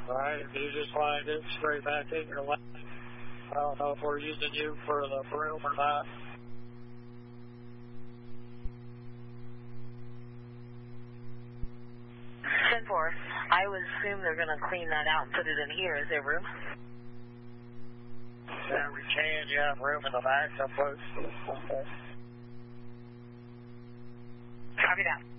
Alright, if you just slide it straight back in your lane. I don't know if we're using you for the room or not. 10-4. I would assume they're going to clean that out and put it in here. Is there room? Yeah, we can. You have room in the back, I suppose. Okay. Copy that.